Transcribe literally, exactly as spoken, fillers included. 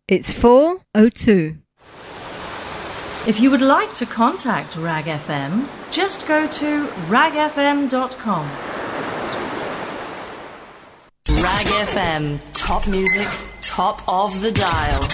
It's four oh two. If you would like to contact Rag F M, just go to rag f m dot com. Rag F M, top music, top of the dial.